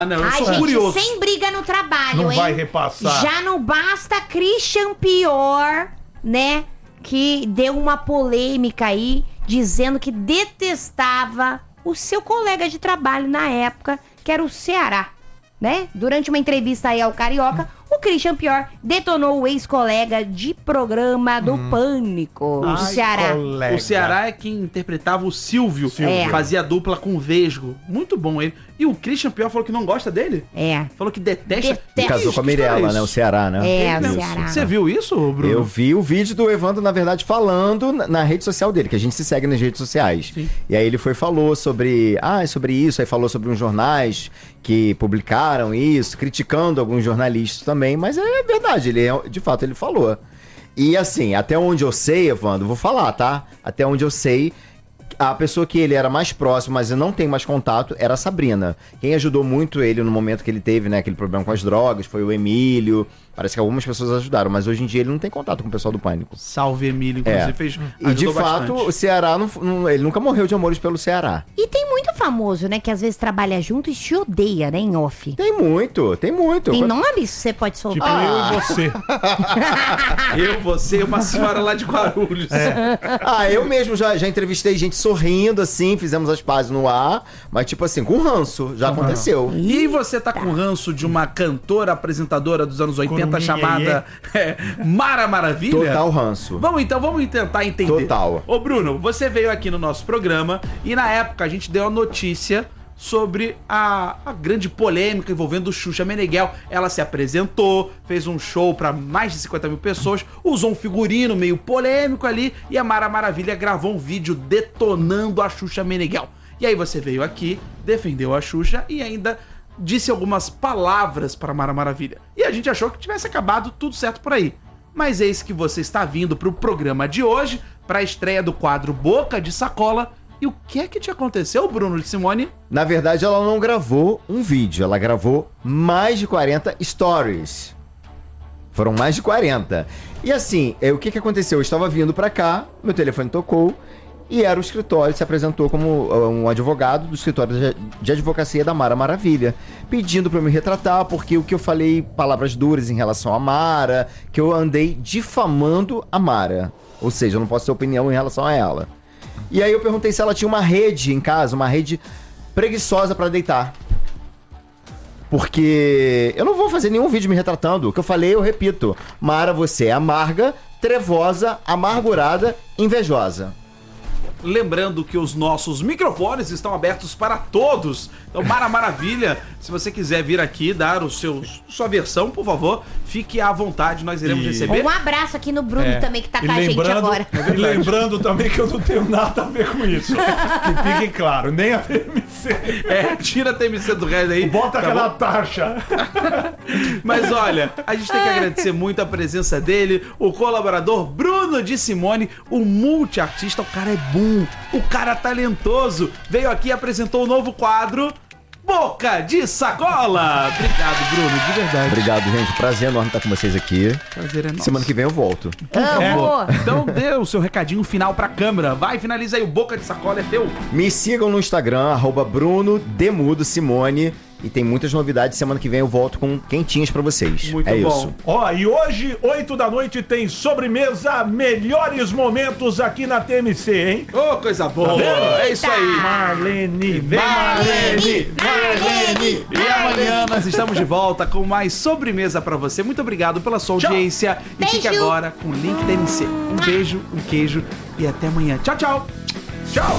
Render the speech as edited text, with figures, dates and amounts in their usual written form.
Não, eu Ai, sou gente, curioso. sem briga no trabalho, Não hein? vai repassar. Já não basta Christian Pior, né? Que deu uma polêmica aí, dizendo que detestava o seu colega de trabalho na época, que era o Ceará, né? Durante uma entrevista aí ao Carioca, o Christian Pior detonou o ex-colega de programa do Pânico, o Ceará. Colega. O Ceará é quem interpretava o Silvio, É. fazia dupla com o Vesgo. Muito bom ele. E o Christian Pior falou que não gosta dele? É. Falou que detesta. Detesta. Casou com a Que história Mirella, é né? isso? O Ceará, né? É, o Isso. Ceará. Você viu isso, Bruno? Eu vi o vídeo do Evandro, na verdade, falando na rede social dele, que a gente se segue nas redes sociais. Sim. E aí ele falou sobre isso, aí falou sobre uns jornais que publicaram isso, criticando alguns jornalistas também, mas é verdade, de fato ele falou. E assim, até onde eu sei, Evandro, vou falar, tá? Até onde eu sei, a pessoa que ele era mais próximo, mas eu não tenho mais contato, era a Sabrina. Quem ajudou muito ele no momento que ele teve, né, aquele problema com as drogas, foi o Emílio. Parece que algumas pessoas ajudaram, mas hoje em dia ele não tem contato com o pessoal do Pânico. Salve, Emílio, inclusive fez. E de ajudou fato, bastante. o Ceará, ele nunca morreu de amores pelo Ceará. E tem muito famoso, né, que às vezes trabalha junto e se odeia, né, em off. Tem muito. Tem nome? Você pode Tipo soltar? eu e você. Eu, você e uma senhora lá de Guarulhos. Eu mesmo já entrevistei gente sorrindo, assim, fizemos as pazes no ar, mas tipo assim, com ranço, já aconteceu. E você tá com ranço de uma cantora, apresentadora dos anos 80 Coruminha, chamada Mara Maravilha? Total ranço. Vamos tentar entender. Total. Ô Bruno, você veio aqui no nosso programa e na época a gente deu a notícia sobre a grande polêmica envolvendo o Xuxa Meneghel. Ela se apresentou, fez um show pra mais de 50 mil pessoas, usou um figurino meio polêmico ali e a Mara Maravilha gravou um vídeo detonando a Xuxa Meneghel. E aí você veio aqui, defendeu a Xuxa e ainda disse algumas palavras para Mara Maravilha. E a gente achou que tivesse acabado tudo certo por aí. Mas eis que você está vindo para o programa de hoje, para a estreia do quadro Boca de Sacola. E o que é que te aconteceu, Bruno de Simone? Na verdade, ela não gravou um vídeo, ela gravou mais de 40 stories. Foram mais de 40. E assim, o que aconteceu? Eu estava vindo pra cá, meu telefone tocou, e era o escritório, se apresentou como um advogado do escritório de advocacia da Mara Maravilha, pedindo pra eu me retratar, porque o que eu falei, palavras duras em relação a Mara, que eu andei difamando a Mara. Ou seja, eu não posso ter opinião em relação a ela. E aí eu perguntei se ela tinha uma rede em casa, uma rede preguiçosa pra deitar. Porque eu não vou fazer nenhum vídeo me retratando. O que eu falei, eu repito. Mara, você é amarga, trevosa, amargurada, invejosa. Lembrando que os nossos microfones estão abertos para todos. Então, Mara Maravilha, se você quiser vir aqui dar sua versão, por favor, fique à vontade, nós iremos receber. Um abraço aqui no Bruno também, que tá E com a gente agora. E lembrando também que eu não tenho nada a ver com isso. Que fique claro, nem a TMC. Tira a TMC do resto aí. Bota tá aquela bom? taxa. Mas olha, a gente tem que agradecer muito a presença dele, o colaborador Bruno de Simone, o multiartista. O cara é bom, o cara é talentoso. Veio aqui e apresentou o novo quadro Boca de Sacola. Obrigado, Bruno, de verdade. Obrigado, gente. Prazer enorme estar com vocês aqui. Prazer é nosso. Semana que vem eu volto. Amo! Então dê o seu recadinho final pra câmera. Vai, finaliza aí, o Boca de Sacola é teu. Me sigam no Instagram, @BrunoDemudoSimone. E tem muitas novidades. Semana que vem eu volto com quentinhas pra vocês. Muito é bom. isso. Ó, e hoje, 8 da noite, tem sobremesa Melhores Momentos aqui na TMC, hein? Ô, coisa boa. É isso aí. Marlene, vem Marlene! Marlene! E amanhã nós estamos de volta com mais sobremesa pra você. Muito obrigado pela sua audiência. E fique Beijo. agora com o link da MC. Um beijo, um queijo e até amanhã. Tchau, tchau. Tchau.